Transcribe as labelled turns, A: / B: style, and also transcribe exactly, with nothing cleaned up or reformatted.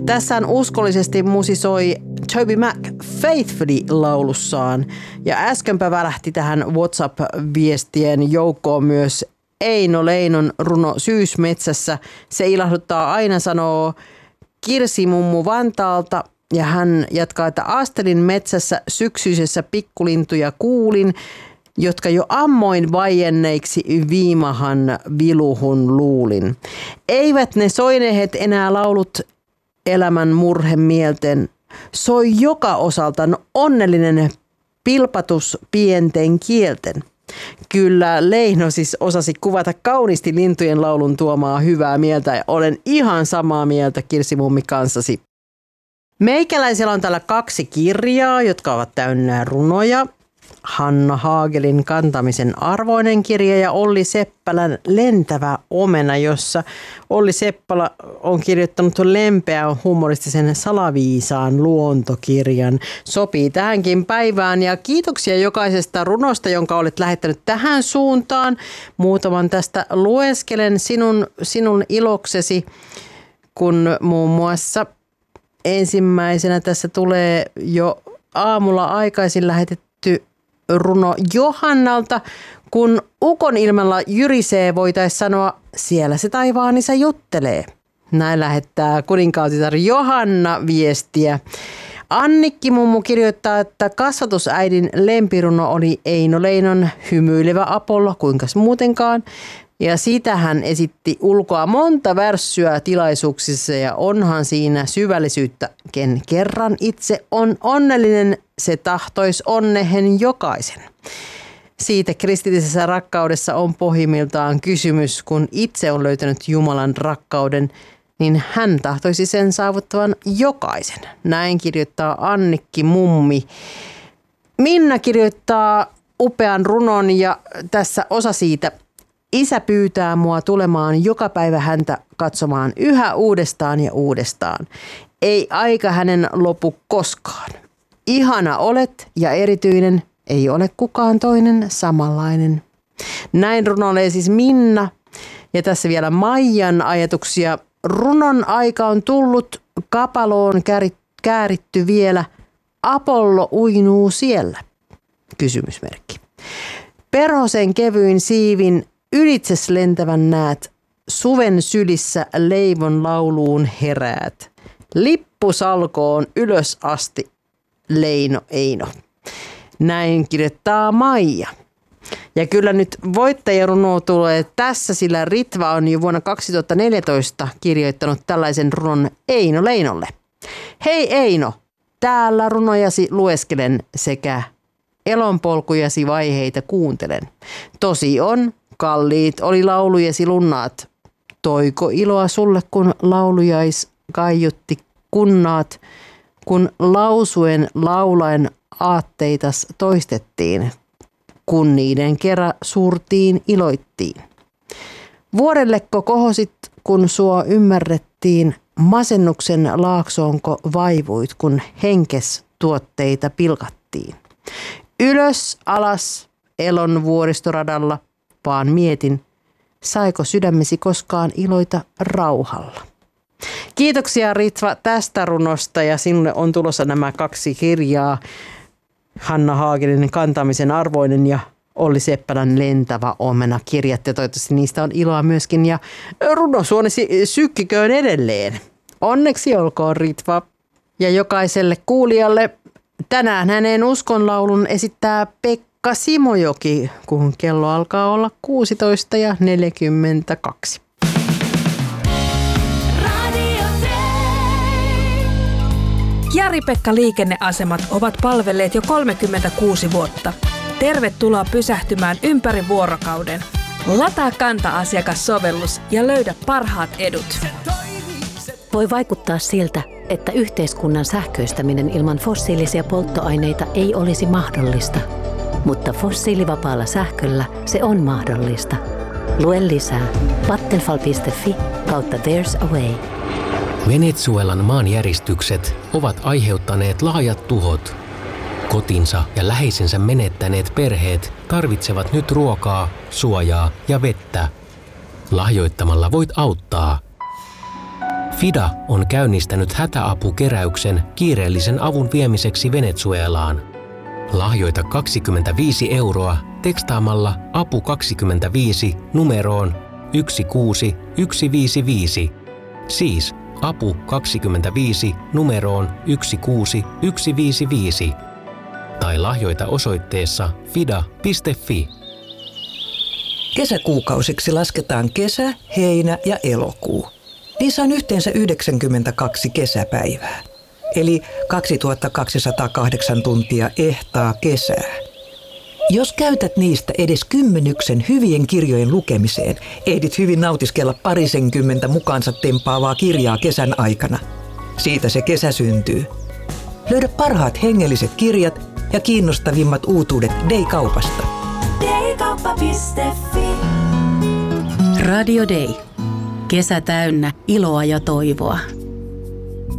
A: Tässä uskollisesti musisoi Toby Mac Faithfully-laulussaan. Ja äskenpä välähti tähän WhatsApp-viestien joukkoon myös Eino Leinon runo Syysmetsässä. Se ilahduttaa aina, sanoo Kirsi mummu Vantaalta. Ja hän jatkaa, että astelin metsässä syksyisessä pikkulintuja kuulin, jotka jo ammoin vaienneiksi viimahan viluhun luulin. Eivät ne soinehet enää laulut elämän murhemielten. Soi joka osalta onnellinen pilpatus pienten kielten. Kyllä Leino siis osasi kuvata kauniisti lintujen laulun tuomaa hyvää mieltä ja olen ihan samaa mieltä Kirsi mummi kanssasi. Meikäläisellä on täällä kaksi kirjaa, jotka ovat täynnä runoja. Hanna Haagelin Kantamisen arvoinen kirja ja Olli Seppälän Lentävä omena, jossa Olli Seppälä on kirjoittanut lempeän humoristisen salaviisaan luontokirjan. Sopii tähänkin päivään ja kiitoksia jokaisesta runosta, jonka olet lähettänyt tähän suuntaan. Muutaman tästä lueskelen sinun, sinun iloksesi, kun muun muassa ensimmäisenä tässä tulee jo aamulla aikaisin lähetetty runo Johannalta. Kun ukon ilmalla jyrisee, voitaisiin sanoa, siellä se taivaanisa juttelee. Näin lähettää kuninkaatitar Johanna viestiä. Annikki mummu kirjoittaa, että kasvatusäidin lempiruno oli Eino Leinon Hymyilevä Apollo, kuinkas muutenkaan. Ja siitä hän esitti ulkoa monta värssyä tilaisuuksissa ja onhan siinä syvällisyyttä. Ken kerran itse on onnellinen, se tahtois onnehen jokaisen. Siitä kristillisessä rakkaudessa on pohjimmiltaan kysymys, kun itse on löytänyt Jumalan rakkauden, niin hän tahtoisi sen saavuttavan jokaisen. Näin kirjoittaa Annikki mummi. Minna kirjoittaa upean runon ja tässä osa siitä. Isä pyytää mua tulemaan joka päivä häntä katsomaan yhä uudestaan ja uudestaan. Ei aika hänen lopu koskaan. Ihana olet ja erityinen, ei ole kukaan toinen samanlainen. Näin runoilee siis Minna. Ja tässä vielä Maijan ajatuksia. Runon aika on tullut, kapaloon kääritty vielä. Apollo uinuu siellä. Kysymysmerkki. Perhosen kevyin siivin ylitses lentävän näet, suven sylissä leivon lauluun heräät. Lippusalkoon ylös asti, Leino Eino. Näin kirjoittaa Maija. Ja kyllä nyt voittajaruno tulee tässä, sillä Ritva on jo vuonna kaksituhattaneljätoista kirjoittanut tällaisen runon Eino Leinolle. Hei Eino, täällä runojasi lueskelen sekä elonpolkujasi vaiheita kuuntelen. Tosi on, kalliit oli laulujesi lunnaat. Toiko iloa sulle, kun laulujais kaiutti kunnaat, kun lausuen laulaen aatteitas toistettiin, kun niiden kerran suurtiin iloittiin. Vuorelleko kohosit, kun sua ymmärrettiin, masennuksen laaksoonko vaivuit, kun henkes tuotteita pilkattiin. Ylös, alas, elon vuoristoradalla, vaan mietin, saiko sydämesi koskaan iloita rauhalla. Kiitoksia Ritva tästä runosta ja sinulle on tulossa nämä kaksi kirjaa. Hanna Haagelin Kantamisen arvoinen ja Olli Seppälän Lentävä omena kirjat ja toivottavasti niistä on iloa myöskin ja runosuonesi sykkiköön edelleen. Onneksi olkoon Ritva ja jokaiselle kuulijalle. Tänään hänen uskonlaulun esittää Pekka Simojoki, kun kello alkaa olla kuusitoista ja neljäkymmentäkaksi.
B: Jari-Pekka liikenneasemat ovat palvelleet jo kolmekymmentäkuusi vuotta. Tervetuloa pysähtymään ympäri vuorokauden. Lataa Kanta-asiakassovellus ja löydä parhaat edut.
C: Voi vaikuttaa siltä, että yhteiskunnan sähköistäminen ilman fossiilisia polttoaineita ei olisi mahdollista. Mutta fossiilivapaalla sähköllä se on mahdollista. Lue lisää vattenfall piste fi kautta There's a Way.
D: Venezuelan maanjäristykset ovat aiheuttaneet laajat tuhot. Kotinsa ja läheisensä menettäneet perheet tarvitsevat nyt ruokaa, suojaa ja vettä. Lahjoittamalla voit auttaa. FIDA on käynnistänyt hätäapukeräyksen kiireellisen avun viemiseksi Venezuelaan. Lahjoita kaksikymmentäviisi euroa tekstaamalla apu kaksikymmentäviisi numeroon yksi kuusi yksi viisi viisi. Siis apu kaksikymmentäviisi numeroon yksi kuusi yksi viisi viisi. Tai lahjoita osoitteessa fida piste fi.
E: Kesäkuukausiksi lasketaan kesä, heinä ja elokuu. Niissä on yhteensä yhdeksänkymmentäkaksi kesäpäivää, eli kaksituhattakaksisataakahdeksan tuntia ehtaa kesää. Jos käytät niistä edes kymmenyksen hyvien kirjojen lukemiseen, ehdit hyvin nautiskella parisenkymmentä mukaansa tempaavaa kirjaa kesän aikana. Siitä se kesä syntyy. Löydä parhaat hengelliset kirjat ja kiinnostavimmat uutuudet Day-kaupasta.
F: Daykauppa piste fi.
C: Radio Day. Kesä täynnä iloa ja toivoa.